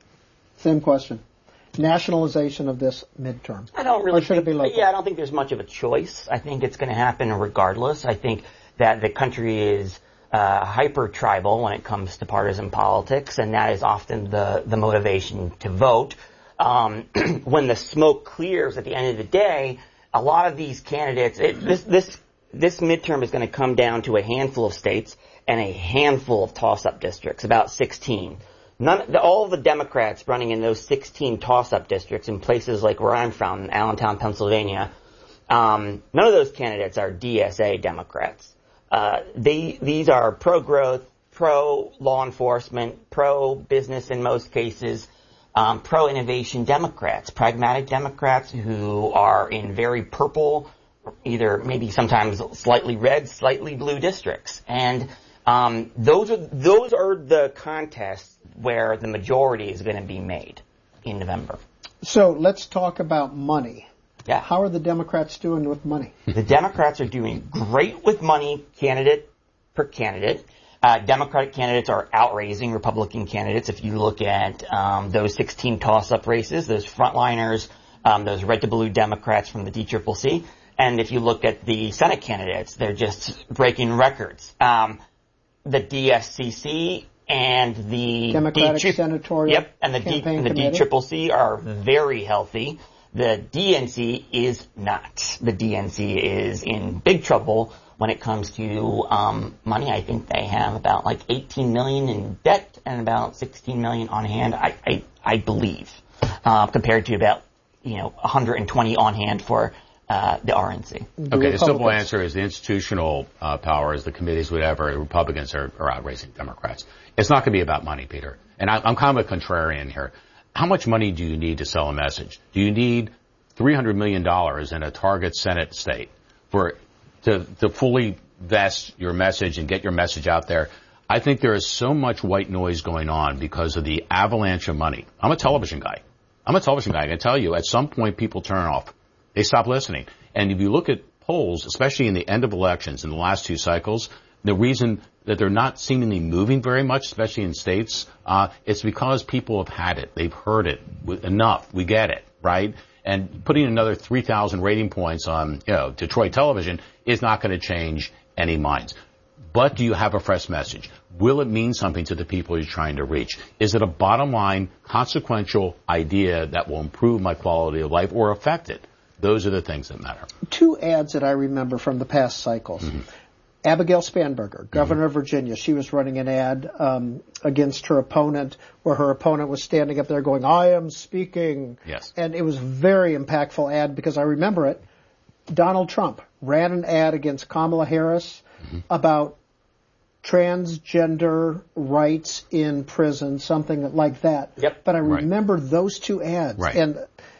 Same question. Nationalization of this midterm. I don't really or should think, it be local? Yeah, I don't think there's much of a choice. I think it's going to happen regardless. I think that the country is uh, hyper-tribal when it comes to partisan politics, and that is often the, the motivation to vote. Um, when the smoke clears at the end of the day, a lot of these candidates, it, this, this, this midterm is going to come down to a handful of states, and a handful of toss-up districts, about sixteen. None, the, all of the Democrats running in those sixteen toss-up districts in places like where I'm from, in Allentown, Pennsylvania, um, none of those candidates are D S A Democrats. Uh, they, these are pro-growth, pro-law enforcement, pro-business in most cases, um, pro-innovation Democrats, pragmatic Democrats who are in very purple, either maybe sometimes slightly red, slightly blue districts. And um, those are those are the contests where the majority is going to be made in November. So let's talk about money. Yeah. How are the Democrats doing with money? The Democrats are doing great with money, candidate per candidate. Uh, Democratic candidates are outraising Republican candidates. If you look at um, those sixteen toss-up races, those frontliners, um, those red to blue Democrats from the D C C C, and if you look at the Senate candidates, they're just breaking records. Um, the D S C C and the Democratic D- Senatorial yep, and the D- and the D C C C are very healthy. The D N C is not. The D N C is in big trouble when it comes to um, money. I think they have about like eighteen million in debt and about sixteen million on hand. I I, I believe, uh, compared to about you know one hundred twenty on hand for uh, the R N C. Okay, the simple answer is the institutional uh, powers, the committees, whatever. Republicans are, are outraising Democrats. It's not going to be about money, Peter. And I, I'm kind of a contrarian here. How much money do you need to sell a message? Do you need three hundred million dollars in a target Senate state for to, to fully vest your message and get your message out there? I think there is so much white noise going on because of the avalanche of money. I'm a television guy. I'm a television guy. I can tell you, at some point, people turn off. They stop listening. And if you look at polls, especially in the end of elections in the last two cycles, the reason that they're not seemingly moving very much, especially in states, uh, it's because people have had it. They've heard it enough. We get it, right? And putting another three thousand rating points on, you know, Detroit television is not going to change any minds. But do you have a fresh message? Will it mean something to the people you're trying to reach? Is it a bottom line, consequential idea that will improve my quality of life or affect it? Those are the things that matter. Two ads that I remember from the past cycles. Mm-hmm. Abigail Spanberger, governor mm-hmm. of Virginia, she was running an ad um, against her opponent where her opponent was standing up there going, I am speaking. Yes. And it was a very impactful ad because I remember it. Donald Trump ran an ad against Kamala Harris mm-hmm. about transgender rights in prison, something like that. Yep. But I right. remember those two ads. Right. And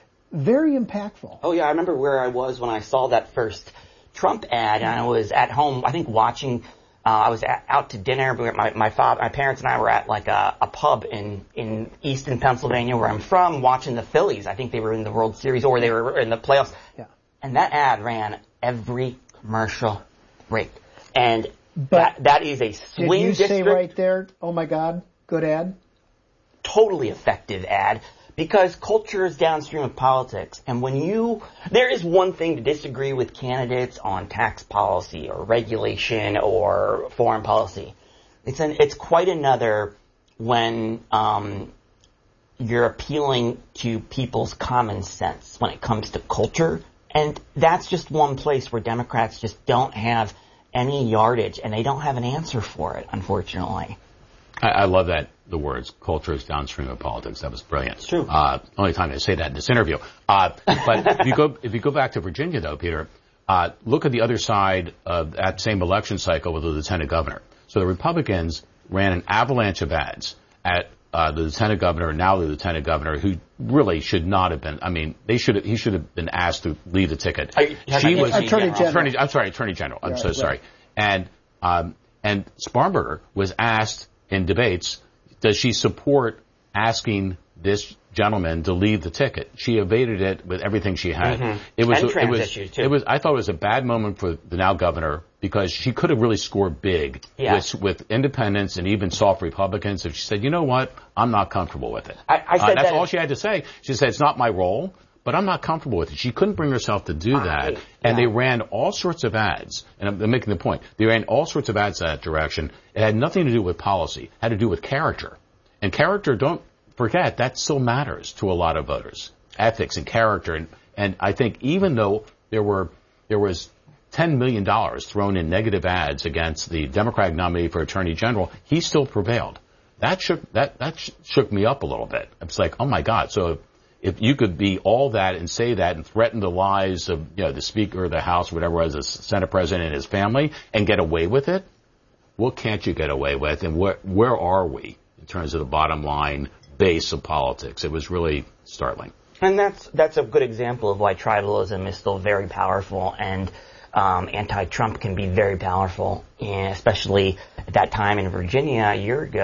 very impactful. Oh, yeah. I remember where I was when I saw that first Trump ad, and I was at home, I think, watching. Uh, I was at, out to dinner. My my father, my parents, and I were at like a, a pub in in Easton, Pennsylvania, where I'm from, watching the Phillies. I think they were in the World Series or they were in the playoffs. Yeah. And that ad ran every commercial break, and that that is a swing did you district. Say right there, oh my God, good ad. Totally effective ad. Because culture is downstream of politics, and when you, there is one thing to disagree with candidates on tax policy or regulation or foreign policy. It's an, it's quite another when um, you're appealing to people's common sense when it comes to culture, and that's just one place where Democrats just don't have any yardage, and they don't have an answer for it, unfortunately. I, I love that. The words, culture is downstream of politics. That was brilliant. It's true. Uh, only time I say that in this interview. Uh, but if you go, if you go back to Virginia though, Peter, uh, look at the other side of that same election cycle with the lieutenant governor. So the Republicans ran an avalanche of ads at, uh, the lieutenant governor, now the lieutenant governor, who really should not have been, I mean, they should have, he should have been asked to leave the ticket. I, she was, Attorney General. Attorney, I'm sorry, Attorney General. I'm right, so sorry. Right. And, um, and Spanberger was asked in debates, does she support asking this gentleman to leave the ticket? She evaded it with everything she had. Mm-hmm. It was, and a, trans it was, issues too. It was, I thought it was a bad moment for the now governor because she could have really scored big yeah. with, with independents and even soft Republicans if she said, you know what, I'm not comfortable with it. I, I said uh, that's that all she had to say. She said, it's not my role, but I'm not comfortable with it. She couldn't bring herself to do that. I, and yeah. they ran all sorts of ads. And I'm, I'm making the point. They ran all sorts of ads that direction. It had nothing to do with policy. It had to do with character. And character, don't forget, that still matters to a lot of voters. Ethics and character. And, and I think even though there were, there was ten million dollars thrown in negative ads against the Democratic nominee for Attorney General, he still prevailed. That shook, that, that shook me up a little bit. It's like, oh my God. So if you could be all that and say that and threaten the lives of, you know, the Speaker of the House, whatever it was, the Senate President and his family, and get away with it, what can't you get away with? And where, where are we in terms of the bottom line base of politics? It was really startling. And that's that's a good example of why tribalism is still very powerful, and um, anti-Trump can be very powerful, and especially at that time in Virginia a year ago.